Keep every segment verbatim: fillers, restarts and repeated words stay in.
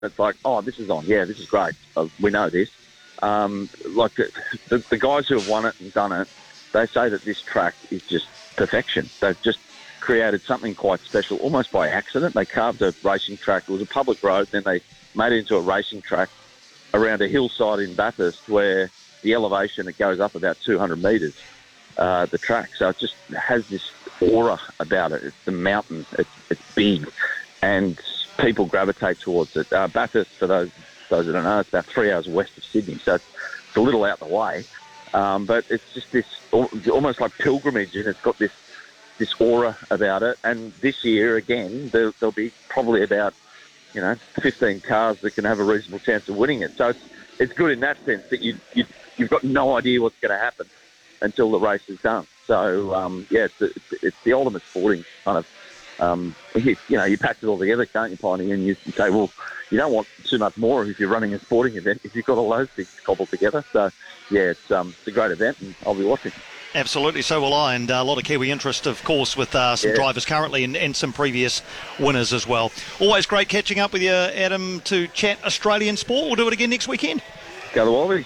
It's like, oh, this is on. Yeah, this is great. Uh, we know this. Um, like the, the, the guys who have won it and done it, they say that this track is just perfection. They've just created something quite special, almost by accident. They carved a racing track. It was a public road. Then they made it into a racing track around a hillside in Bathurst where the elevation, it goes up about two hundred metres, uh, the track. So it just has this aura about it. It's the mountain. It's, it's big. And people gravitate towards it. Uh, Bathurst, for those those that don't know, it's about three hours west of Sydney, so it's, it's a little out the way. Um, but it's just this almost like pilgrimage, and it's got this this aura about it. And this year, again, there, there'll be probably about, you know, fifteen cars that can have a reasonable chance of winning it. So it's it's good in that sense that you, you you've got no idea what's going to happen until the race is done. So um, yeah, it's, it's it's the ultimate sporting kind of. Um, you, you know, you patch it all together, can't you, Piney? And you, you say, well, you don't want too much more if you're running a sporting event if you've got all those things cobbled together. So, yeah, it's, um, it's a great event, and I'll be watching. Absolutely, so will I, and uh, a lot of Kiwi interest, of course, with uh, some yeah. drivers currently and, and some previous winners as well. Always great catching up with you, Adam, to chat Australian sport. We'll do it again next weekend. Go the Wallabies.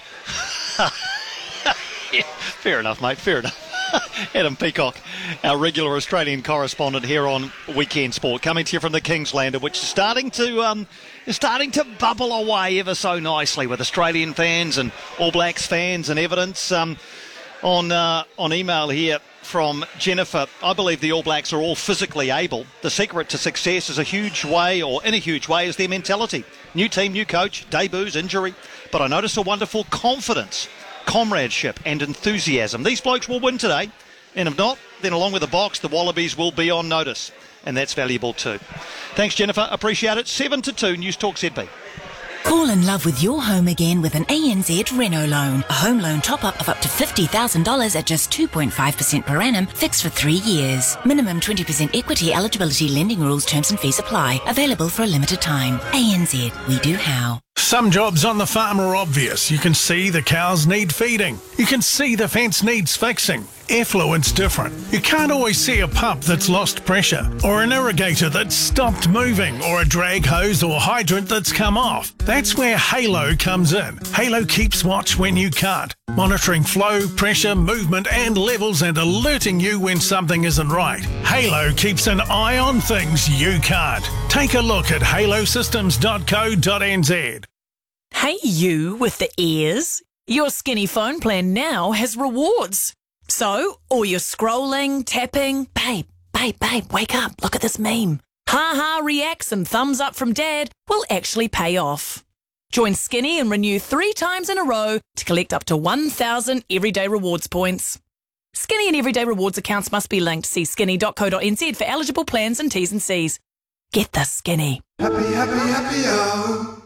Yeah, fair enough, mate, fair enough. Adam Peacock, our regular Australian correspondent here on Weekend Sport, coming to you from the Kingsland, which is starting to um, is starting to bubble away ever so nicely with Australian fans and All Blacks fans and evidence. Um, on uh, on email here from Jennifer, I believe the All Blacks are all physically able. The secret to success is a huge way, or in a huge way, is their mentality. New team, new coach, debuts, injury. But I notice a wonderful confidence, comradeship and enthusiasm. These blokes will win today, and if not, then along with the Box, the Wallabies will be on notice, and that's valuable too. Thanks, Jennifer. Appreciate it. seven to two, News Talk Z B. Fall in love with your home again with an A N Z Renault loan. A home loan top-up of up to fifty thousand dollars at just two point five percent per annum, fixed for three years. Minimum twenty percent equity eligibility, lending rules, terms and fees apply. Available for a limited time. A N Z, we do how. Some jobs on the farm are obvious. You can see the cows need feeding. You can see the fence needs fixing. Effluent's different. You can't always see a pump that's lost pressure, or an irrigator that's stopped moving, or a drag hose or hydrant that's come off. That's where Halo comes in. Halo keeps watch when you can't, monitoring flow, pressure, movement and levels, and alerting you when something isn't right. Halo keeps an eye on things you can't. Take a look at halo systems dot co dot n z. Hey you with the ears. Your Skinny phone plan now has rewards. So, all your scrolling, tapping, babe, babe, babe, wake up, look at this meme. Ha-ha reacts and thumbs up from dad will actually pay off. Join Skinny and renew three times in a row to collect up to one thousand Everyday Rewards points. Skinny and Everyday Rewards accounts must be linked. See skinny dot co dot n z for eligible plans and T's and C's. Get the Skinny. Happy, happy, happy, oh.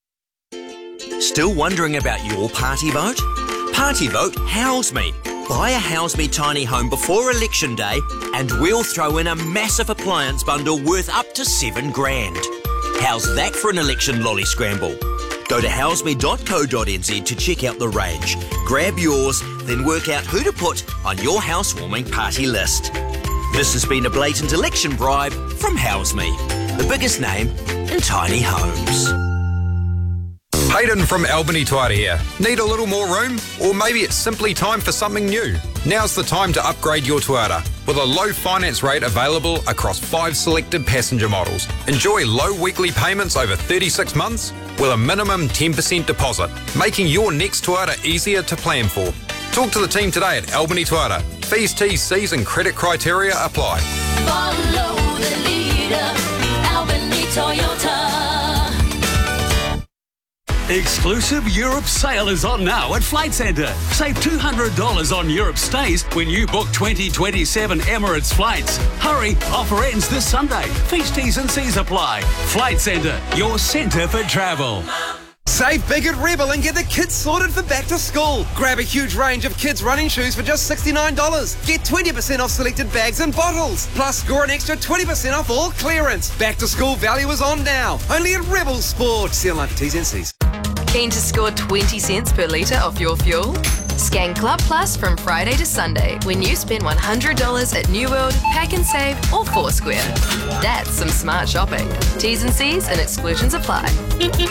Still wondering about your party vote? Party vote House Me. Buy a House Me tiny home before election day and we'll throw in a massive appliance bundle worth up to seven grand. How's that for an election lolly scramble? Go to house me dot co dot n z to check out the range. Grab yours, then work out who to put on your housewarming party list. This has been a blatant election bribe from House Me, the biggest name in tiny homes. Hayden from Albany Toyota here. Need a little more room? Or maybe it's simply time for something new? Now's the time to upgrade your Toyota with a low finance rate available across five selected passenger models. Enjoy low weekly payments over thirty-six months with a minimum ten percent deposit, making your next Toyota easier to plan for. Talk to the team today at Albany Toyota. Fees, T's, C's and credit criteria apply. Follow the leader, Albany Toyota. Exclusive Europe sale is on now at Flight Centre. Save two hundred dollars on Europe stays when you book twenty twenty-seven Emirates flights. Hurry, offer ends this Sunday. Fees, T's and C's apply. Flight Centre, your centre for travel. Save big at Rebel and get the kids sorted for back to school. Grab a huge range of kids' running shoes for just sixty-nine dollars. Get twenty percent off selected bags and bottles. Plus, score an extra twenty percent off all clearance. Back to school value is on now. Only at Rebel Sport. See online for T's and C's. Keen to score twenty cents per litre off your fuel? Scan Club Plus from Friday to Sunday when you spend one hundred dollars at New World, Pack and Save or Foursquare. That's some smart shopping. T's and C's and exclusions apply.